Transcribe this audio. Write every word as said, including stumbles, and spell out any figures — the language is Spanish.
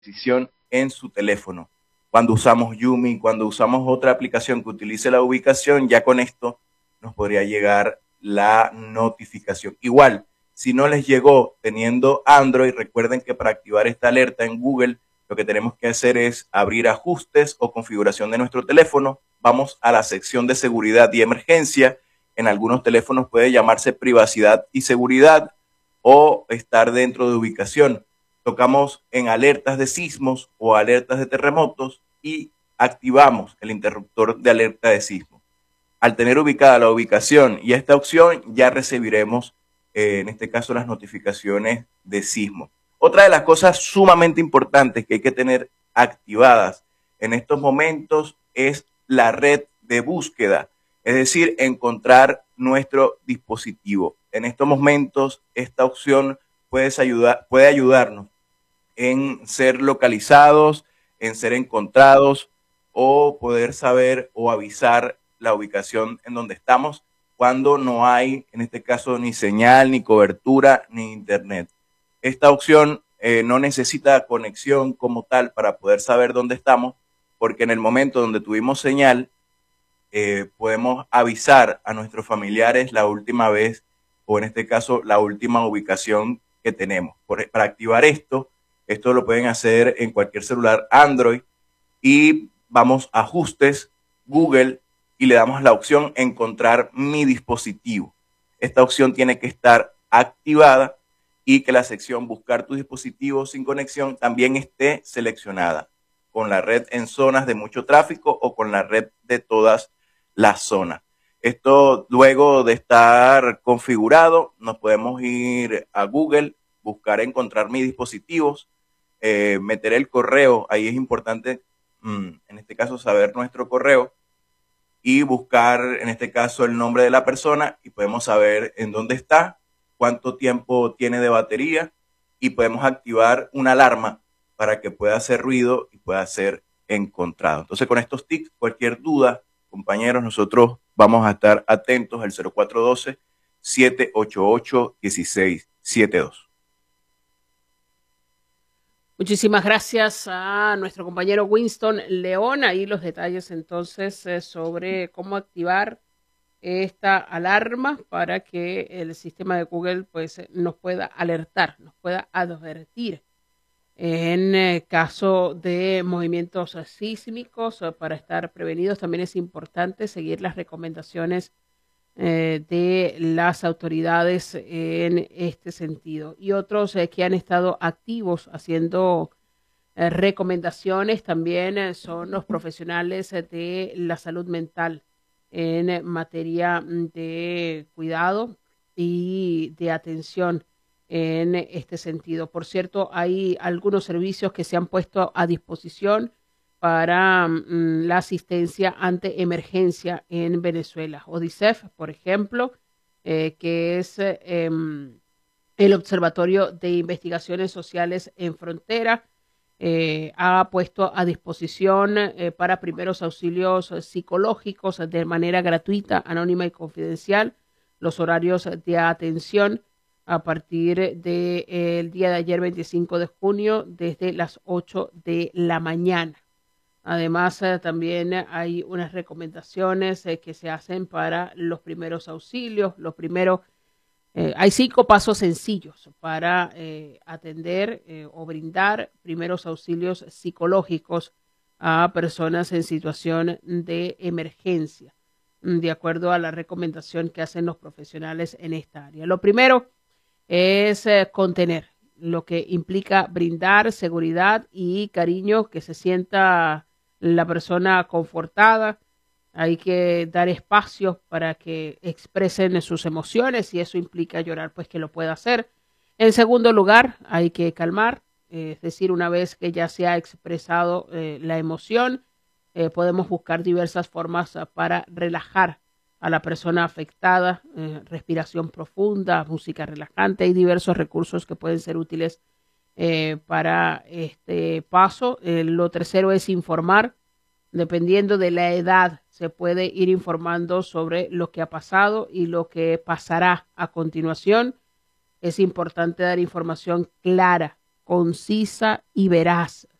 precisión en su teléfono. Cuando usamos Yumi, cuando usamos otra aplicación que utilice la ubicación, ya con esto nos podría llegar la notificación. Igual, si no les llegó teniendo Android, recuerden que para activar esta alerta en Google, lo que tenemos que hacer es abrir ajustes o configuración de nuestro teléfono. Vamos a la sección de seguridad y emergencia. En algunos teléfonos puede llamarse privacidad y seguridad o estar dentro de ubicación. Tocamos en alertas de sismos o alertas de terremotos y activamos el interruptor de alerta de sismo. Al tener ubicada la ubicación y esta opción, ya recibiremos, eh, en este caso, las notificaciones de sismo. Otra de las cosas sumamente importantes que hay que tener activadas en estos momentos es la red de búsqueda, es decir, encontrar nuestro dispositivo. En estos momentos, esta opción puede, ayudar, puede ayudarnos en ser localizados, en ser encontrados o poder saber o avisar la ubicación en donde estamos cuando no hay, en este caso, ni señal, ni cobertura, ni internet. Esta opción eh, no necesita conexión como tal para poder saber dónde estamos, porque en el momento donde tuvimos señal, eh, podemos avisar a nuestros familiares la última vez, o en este caso, la última ubicación que tenemos. Por, para activar esto, esto lo pueden hacer en cualquier celular Android y vamos a ajustes, Google, y le damos la opción encontrar mi dispositivo. Esta opción tiene que estar activada y que la sección buscar tu dispositivo sin conexión también esté seleccionada con la red en zonas de mucho tráfico o con la red de todas las zonas. Esto luego de estar configurado, nos podemos ir a Google, buscar encontrar mis dispositivos, eh, meter el correo, ahí es importante, mmm, en este caso, saber nuestro correo y buscar, en este caso, el nombre de la persona y podemos saber en dónde está, cuánto tiempo tiene de batería y podemos activar una alarma para que pueda hacer ruido y pueda ser encontrado. Entonces, con estos tips, cualquier duda, compañeros, nosotros vamos a estar atentos al cero cuatro uno dos, siete ocho ocho, uno seis siete dos. Muchísimas gracias a nuestro compañero Winston León. Ahí los detalles entonces eh, sobre cómo activar esta alarma para que el sistema de Google pues nos pueda alertar, nos pueda advertir en eh, caso de movimientos sísmicos. Eh, para estar prevenidos también es importante seguir las recomendaciones eh, de las autoridades en este sentido. Y otros eh, que han estado activos haciendo eh, recomendaciones también eh, son los profesionales eh, de la salud mental en materia de cuidado y de atención en este sentido. Por cierto, hay algunos servicios que se han puesto a disposición para mm, la asistencia ante emergencia en Venezuela. ODICEF, por ejemplo, eh, que es eh, el Observatorio de Investigaciones Sociales en Frontera, eh, ha puesto a disposición eh, para primeros auxilios psicológicos de manera gratuita, anónima y confidencial los horarios de atención a partir del de, día de ayer, veinticinco de junio, desde las ocho de la mañana. Además, eh, también hay unas recomendaciones eh, que se hacen para los primeros auxilios. Los primeros, eh, hay cinco pasos sencillos para eh, atender eh, o brindar primeros auxilios psicológicos a personas en situación de emergencia, de acuerdo a la recomendación que hacen los profesionales en esta área. Lo primero es eh, contener, lo que implica brindar seguridad y cariño, que se sienta la persona confortada. Hay que dar espacio para que expresen sus emociones, y eso implica llorar, pues que lo pueda hacer. En segundo lugar, hay que calmar, eh, es decir, una vez que ya se ha expresado eh, la emoción, eh, podemos buscar diversas formas uh, para relajar a la persona afectada, eh, respiración profunda, música relajante. Hay diversos recursos que pueden ser útiles eh, para este paso. Eh, lo tercero es informar. Dependiendo de la edad, se puede ir informando sobre lo que ha pasado y lo que pasará a continuación. Es importante dar información clara, concisa y veraz